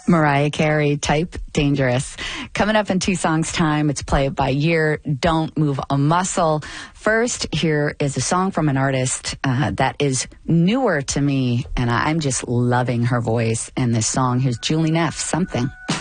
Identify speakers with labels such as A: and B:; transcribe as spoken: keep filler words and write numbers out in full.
A: Mariah Carey, Type Dangerous. Coming up in two songs' time, it's Play It By Year, Don't Move a Muscle. First, here is a song from an artist uh, that is newer to me, and I'm just loving her voice in this song. Here's Julie Neff, Something.